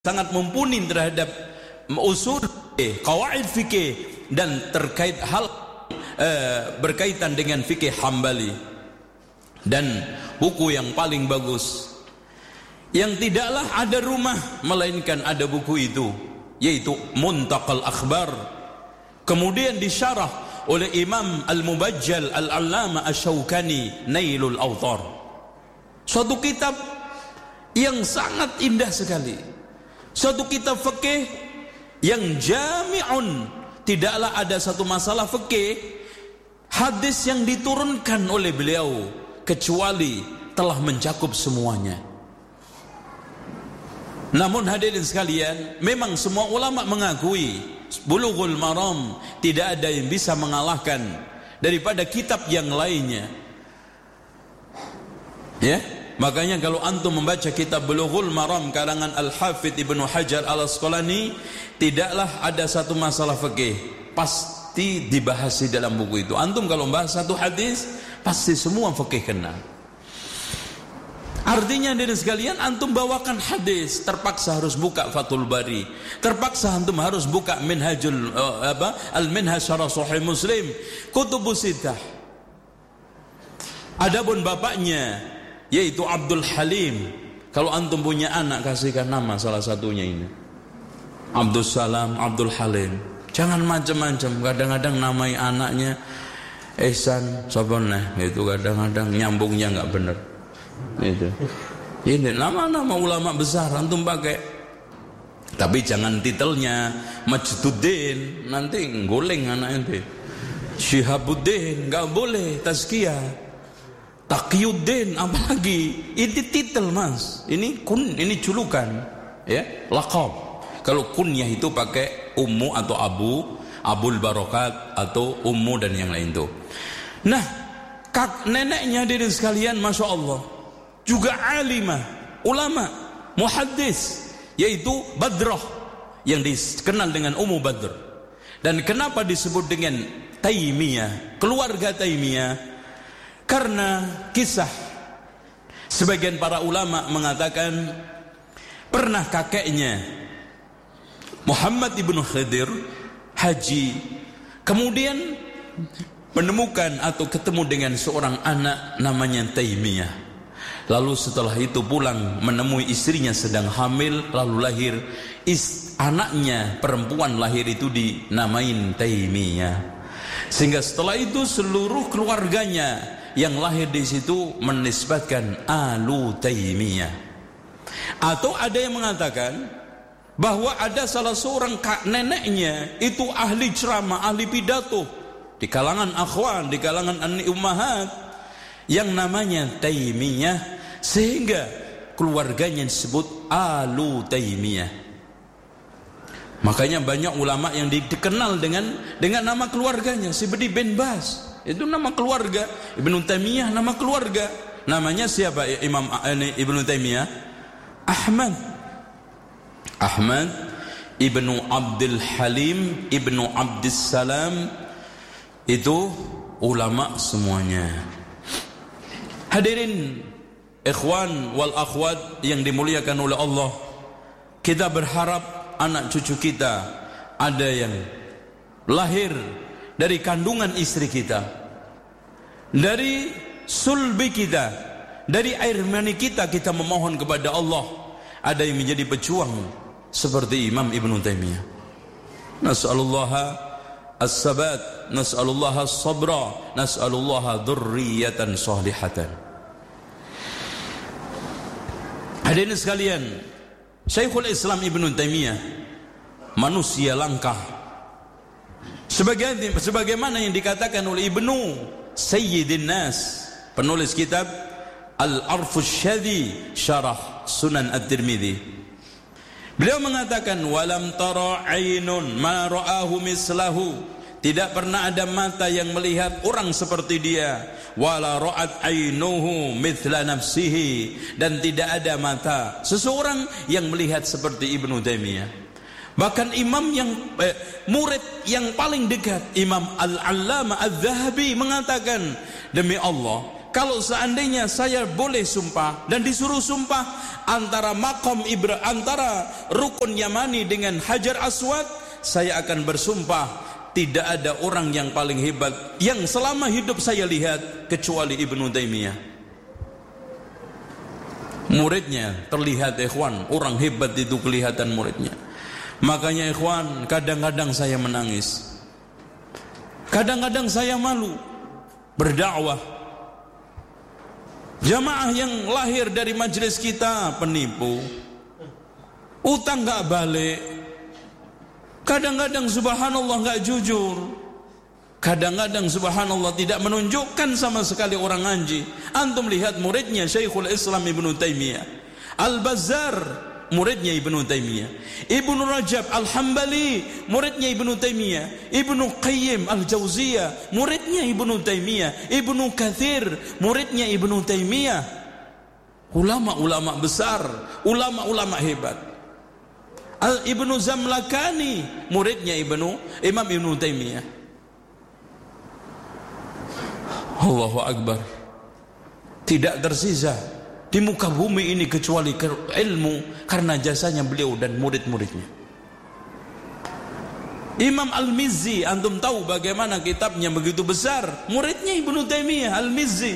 sangat mumpuni terhadap usul qawaid fikih dan terkait hal berkaitan dengan fikih Hambali, dan buku yang paling bagus yang tidaklah ada rumah melainkan ada buku itu, yaitu Muntaqal Akhbar, kemudian disyarah oleh Imam Al-Mubajjal Al-Allama Asy-Syaukani Nailul Awtar. Suatu kitab yang sangat indah sekali, suatu kitab fikih yang jami'un. Tidaklah ada satu masalah fikih hadis yang diturunkan oleh beliau kecuali telah mencakup semuanya. Namun hadirin sekalian, memang semua ulama mengakui Bulughul Maram tidak ada yang bisa mengalahkan daripada kitab yang lainnya. Ya, makanya kalau antum membaca kitab Bulughul Maram karangan Al-Hafidz Ibnu Hajar Al-Asqalani, tidaklah ada satu masalah fikih pasti dibahas di dalam buku itu. Antum kalau membahas satu hadis pasti semua fikih kena. Artinya dari sekalian antum bawakan hadis, terpaksa harus buka Fathul Bari, terpaksa antum harus buka Minhajul Al-Minhaj Syarah Sahih Muslim, Kutubus Sittah. Adapun bapaknya yaitu Abdul Halim, kalau antum punya anak kasihkan nama salah satunya ini, Abdul Salam, Abdul Halim. Jangan macam-macam. Kadang-kadang namai anaknya Ihsan Soboneh, itu kadang-kadang nyambungnya nggak benar. Itu. Ini nama-nama ulama besar antum pakai. Tapi jangan titelnya Majduddin, nanti nggoling anak ente. Syihabuddin nggak boleh, tazkiyah. Taqiyuddin apalagi? Ini titel, Mas. Ini julukan, ya, laqab. Kalau kunyah itu pakai ummu atau abul barokat atau ummu dan yang lain itu. Nah, neneknya diri sekalian, masya Allah, juga alimah, ulama, muhaddis, yaitu Badrah, yang dikenal dengan Ummu Badr. Dan kenapa disebut dengan Taimiyah, keluarga Taimiyah? Karena kisah sebagian para ulama mengatakan pernah kakeknya Muhammad ibnu Khidir haji, kemudian menemukan atau ketemu dengan seorang anak namanya Taimiyah. Lalu setelah itu pulang menemui istrinya sedang hamil, lalu lahir anaknya perempuan, lahir itu dinamain Taimiyah. Sehingga setelah itu seluruh keluarganya yang lahir di situ menisbatkan Alu Taimiyah. Atau ada yang mengatakan bahwa ada salah seorang neneknya itu ahli ceramah, ahli pidato di kalangan akhwan, di kalangan ummahat, yang namanya Taimiyah, sehingga keluarganya disebut Alu Taimiyah. Makanya banyak ulama yang dikenal dengan nama keluarganya. Seperti bin Baz, itu nama keluarga. Ibnu Taimiyah nama keluarga. Namanya siapa Imam Ibnu Taimiyah? Ahmad Ibnu Abdul Halim Ibnu Abdus Salam. Itu ulama semuanya. Hadirin ikhwan wal akhwat yang dimuliakan oleh Allah, kita berharap anak cucu kita ada yang lahir dari kandungan istri kita, dari sulbi kita, dari air mani kita. Kita memohon kepada Allah ada yang menjadi pejuang seperti Imam Ibnu Taimiyah. Nas'alullaha as-sabat, nas'alullaha as-sabra, nas'alullaha dzurriyyatan shalihatan. Hadirin sekalian, Syekhul Islam Ibnu Taimiyah manusia langka, sebagaimana yang dikatakan oleh Ibnu Sayyidin Nas, penulis kitab Al-Arfus Syadhi Syarah Sunan At-Tirmidzi. Beliau mengatakan walam tara ainun ma ra'ahu mislahu, tidak pernah ada mata yang melihat orang seperti dia, wala ra'at ainuhu mithla nafsihi, dan tidak ada mata seseorang yang melihat seperti Ibnu Taimiyah. Bahkan imam yang murid yang paling dekat, Imam Al-Allama Adz-Dzahabi, mengatakan, demi Allah, kalau seandainya saya boleh sumpah dan disuruh sumpah antara antara rukun Yamani dengan Hajar Aswad, saya akan bersumpah tidak ada orang yang paling hebat yang selama hidup saya lihat kecuali Ibnu Taimiyah. Muridnya terlihat ikhwan, orang hebat itu kelihatan muridnya. Makanya ikhwan, kadang-kadang saya menangis, kadang-kadang saya malu berdakwah. Jamaah yang lahir dari majelis kita penipu, utang gak balik, kadang-kadang subhanallah gak jujur, kadang-kadang subhanallah tidak menunjukkan sama sekali orang ngaji. Antum lihat muridnya Syekhul Islam Ibnu Taimiyah, Al-Bazzar muridnya Ibnu Taimiyah, Ibnu Rajab Al-Hambali muridnya Ibnu Taimiyah, Ibnu Qayyim Al-Jauziyah muridnya Ibnu Taimiyah, Ibnu Katsir muridnya Ibnu Taimiyah. Ulama-ulama besar, ulama-ulama hebat. Ibnu Zamlakani muridnya Imam Ibnu Taimiyah. Allahu Akbar. Tidak tersisa di muka bumi ini kecuali ilmu karena jasanya beliau dan murid-muridnya. Imam Al-Mizzi, antum tahu bagaimana kitabnya begitu besar, muridnya Ibnu Taimiyah, Al-Mizzi.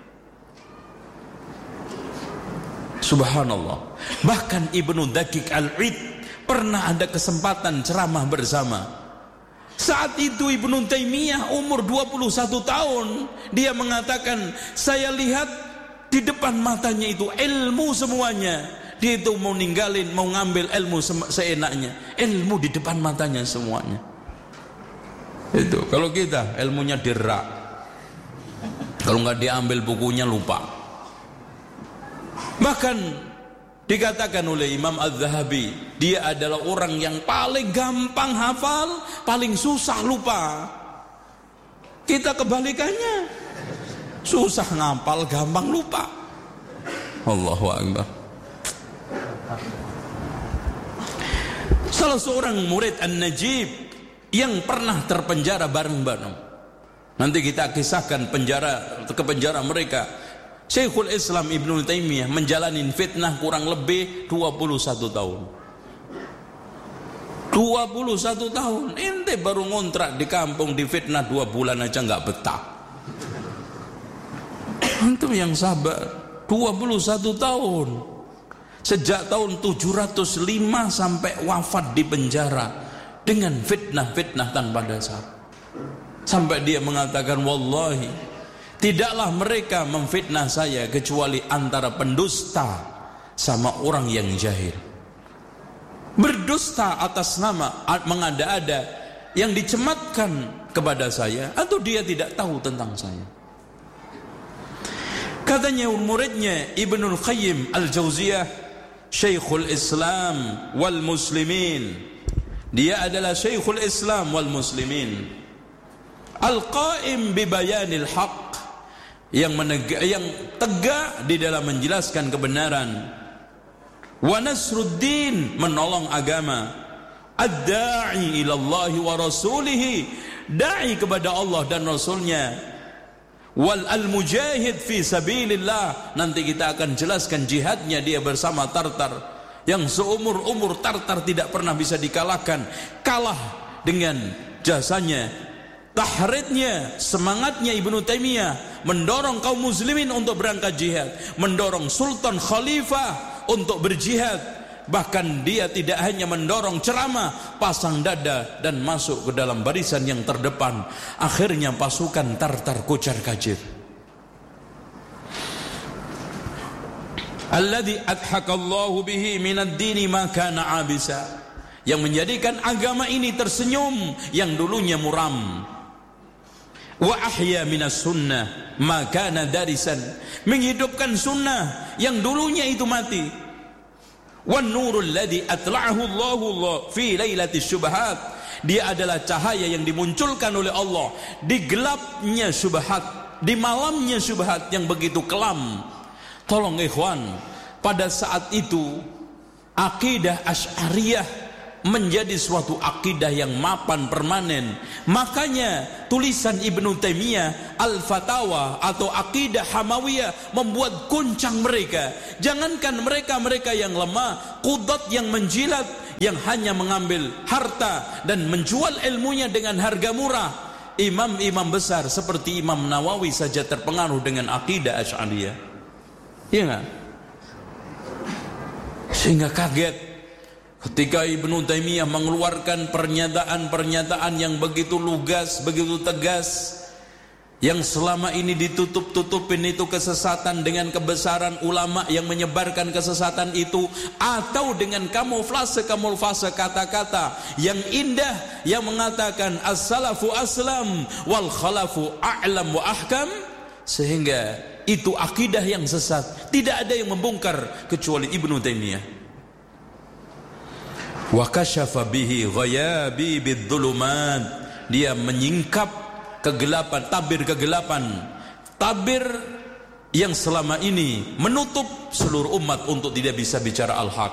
Subhanallah. Bahkan Ibnu Daqiq Al-Id pernah ada kesempatan ceramah bersama. Saat itu Ibnu Taimiyah umur 21 tahun, dia mengatakan, saya lihat di depan matanya itu ilmu semuanya. Dia itu mau ninggalin, mau ngambil ilmu seenaknya. Ilmu di depan matanya semuanya. Itu kalau kita ilmunya dirak, kalau nggak diambil bukunya lupa. Bahkan dikatakan oleh Imam Az-Zahabi, dia adalah orang yang paling gampang hafal, paling susah lupa. Kita kebalikannya, susah ngapal, gampang lupa. Allahu Akbar. Salah seorang murid An-Najib yang pernah terpenjara bareng-bareng. Nanti kita kisahkan ke penjara mereka. Syekhul Islam Ibnu Taimiyah menjalani fitnah kurang lebih 21 tahun. 21 tahun. Ente baru ngontrak di kampung, di fitnah 2 bulan aja nggak betah. Antum yang sabar, 21 tahun. Sejak tahun 705 sampai wafat di penjara dengan fitnah-fitnah tanpa dasar. Sampai dia mengatakan, wallahi, tidaklah mereka memfitnah saya kecuali antara pendusta sama orang yang jahil. Berdusta atas nama mengada-ada yang dicematkan kepada saya, atau dia tidak tahu tentang saya. Katanya muridnya Ibnul Qayyim Al-Jauziyah, Syekhul Islam wal Muslimin. Dia adalah Syekhul Islam wal Muslimin, Al-Qaim bi bayanil haq, yang tegak di dalam menjelaskan kebenaran. Wa nasruddin, menolong agama. Ad-da'i ila Allah wa rasulih, da'i kepada Allah dan Rasulnya. Wal al-mujahid fi sabilillah, nanti kita akan jelaskan jihadnya dia bersama Tartar, yang seumur-umur Tartar tidak pernah bisa dikalahkan, kalah dengan jasanya, tahridnya, semangatnya Ibnu Taimiyah mendorong kaum muslimin untuk berangkat jihad, mendorong sultan khalifah untuk berjihad. Bahkan dia tidak hanya mendorong ceramah, pasang dada dan masuk ke dalam barisan yang terdepan. Akhirnya pasukan Tartar kocar-kacir. Alladzi adhakallahu bihi minad dini ma kana abisa, yang menjadikan agama ini tersenyum yang dulunya muram. Wa ahya minas sunnah ma kana darisan, menghidupkan sunnah yang dulunya itu mati. Wan nurul ladzi atla'ahu Allah fi lailatis syubhat, dia adalah cahaya yang dimunculkan oleh Allah di gelapnya syubhat, di malamnya syubhat yang begitu kelam. Tolong ikhwan, pada saat itu akidah Asy'ariyah menjadi suatu akidah yang mapan permanen. Makanya tulisan Ibnu Taimiyah Al-Fatawa atau Aqidah Hamawiyah membuat goncang mereka. Jangankan mereka yang lemah, qudat yang menjilat, yang hanya mengambil harta dan menjual ilmunya dengan harga murah. Imam-imam besar seperti Imam Nawawi saja terpengaruh dengan akidah Asy'ariyah. Iya enggak? Sehingga kaget ketika Ibnu Taimiyah mengeluarkan pernyataan-pernyataan yang begitu lugas, begitu tegas, yang selama ini ditutup-tutupin itu kesesatan dengan kebesaran ulama yang menyebarkan kesesatan itu, atau dengan kamuflase kata-kata yang indah yang mengatakan as-salafu aslam wal khalafu a'lam wa ahkam, sehingga itu akidah yang sesat. Tidak ada yang membongkar kecuali Ibnu Taimiyah. Wa kasyafa bihi ghayabi bidzulumat, dia menyingkap kegelapan, tabir yang selama ini menutup seluruh umat untuk tidak bisa bicara al-haq.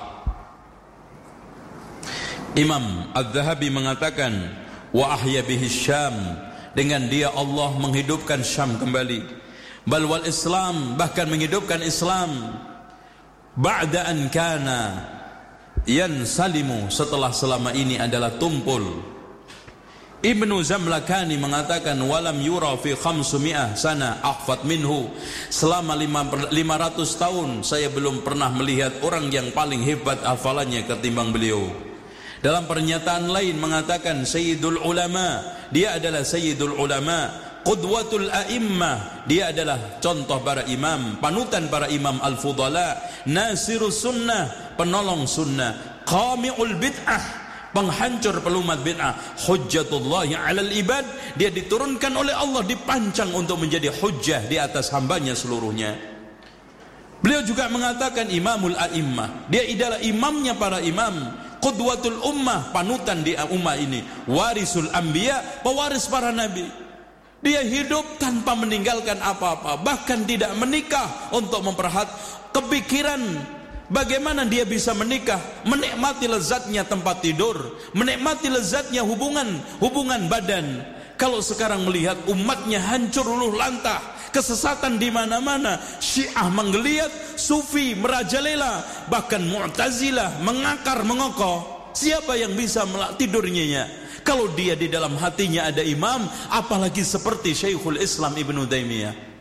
Imam Az-Zahabi mengatakan, wa ahya bihi Syam, dengan dia Allah menghidupkan Syam kembali. Bal wal Islam, bahkan menghidupkan Islam. Ba'da an kana yansalimu, setelah selama ini adalah tumpul. Ibnu Zamlakani mengatakan, walam yura fi 500 sana akhfat minhu, selama 500 tahun saya belum pernah melihat orang yang paling hebat hafalannya ketimbang beliau. Dalam pernyataan lain mengatakan sayyidul ulama, dia adalah sayyidul ulama, qudwatul a'immah, dia adalah contoh para imam, panutan para imam al-fudala, nasirus sunnah, penolong sunnah, qami'ul bid'ah, penghancur pelumat bid'ah, hujjatullahi 'alal ibad, dia diturunkan oleh Allah, dipancang untuk menjadi hujjah di atas hambanya seluruhnya. Beliau juga mengatakan imamul a'immah, dia adalah imamnya para imam, qudwatul ummah, panutan di ummah ini, warisul anbiya, pewaris para nabi. Dia hidup tanpa meninggalkan apa-apa, bahkan tidak menikah untuk kepikiran bagaimana dia bisa menikah, menikmati lezatnya tempat tidur, menikmati lezatnya hubungan badan. Kalau sekarang melihat umatnya hancur luluh lantah, kesesatan di mana-mana, Syiah menggeliat, Sufi merajalela, bahkan Mu'tazilah mengakar mengokoh. Siapa yang bisa tidurnya? Kalau dia di dalam hatinya ada imam, apalagi seperti Syekhul Islam Ibnu Taimiyah.